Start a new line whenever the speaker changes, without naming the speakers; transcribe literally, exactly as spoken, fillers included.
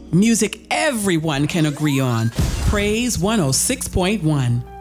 Music everyone can agree on. Praise one oh six point one.